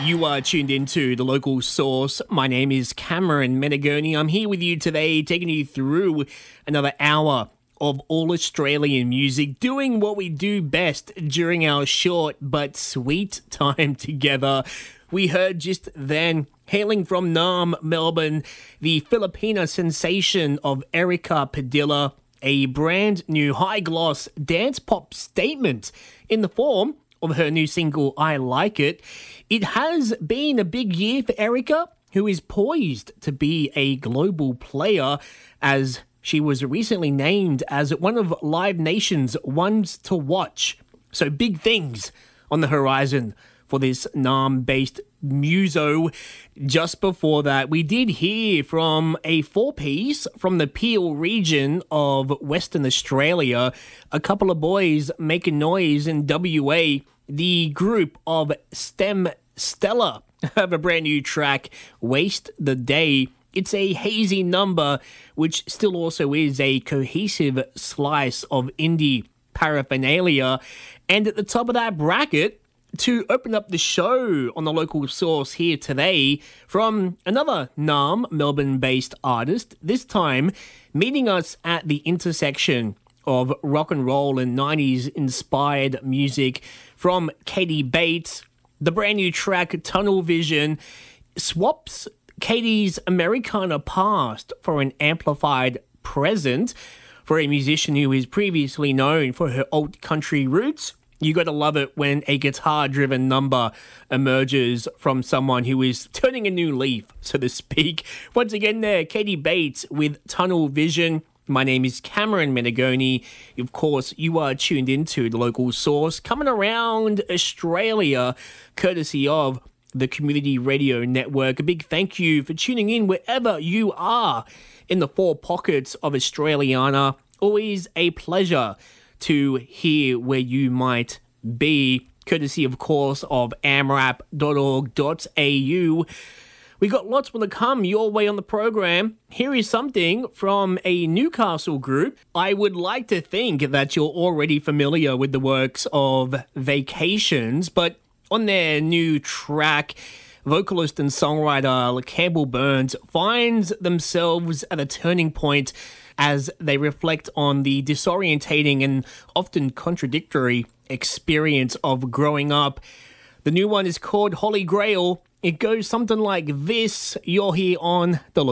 You are tuned into The Local Source. My name is Cameron Menegoni. I'm here with you today, taking you through another hour of all Australian music, doing what we do best during our short but sweet time together. We heard just then, hailing from Naarm, Melbourne, the Filipina sensation of Erykah Padilla, a brand new high-gloss dance pop statement in the form of her new single, I Like It. It has been a big year for Erykah, who is poised to be a global player, as she was recently named as one of Live Nation's ones to watch. So big things on the horizon for this Naarm-based muso. Just before that, we did hear from a four-piece from the Peel region of Western Australia. A couple of boys making noise in WA. The group of Stem Stella have a brand new track, Waste the Day. It's a hazy number, which still also is a cohesive slice of indie paraphernalia. And at the top of that bracket, to open up the show on The Local Source here today, from another Naarm, Melbourne-based artist, this time meeting us at the intersection of rock and roll and 90s inspired music, from Katie Bates. The brand new track, Tunnel Vision, swaps Katie's Americana past for an amplified present. For a musician who is previously known for her alt country roots, you gotta love it when a guitar-driven number emerges from someone who is turning a new leaf, so to speak. Once again there, Katie Bates with Tunnel Vision. My name is Cameron Menegoni. Of course, you are tuned into The Local Source, coming around Australia, courtesy of the Community Radio Network. A big thank you for tuning in wherever you are in the four pockets of Australiana. Always a pleasure to hear where you might be, courtesy, of course, of amrap.org.au. We got lots more to come your way on the program. Here is something from a Newcastle group. I would like to think that you're already familiar with the works of Vacations, but on their new track, vocalist and songwriter Campbell Burns finds themselves at a turning point as they reflect on the disorientating and often contradictory experience of growing up. The new one is called Holy Grail. It goes something like this. You're here on The